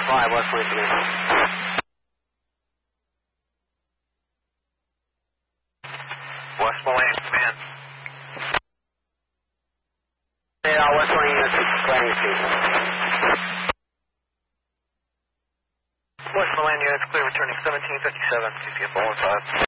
5, Westmoreland Command. Westmoreland Command. Westmoreland units, landing speed. Westmoreland units, clear returning 1757, CCF 115.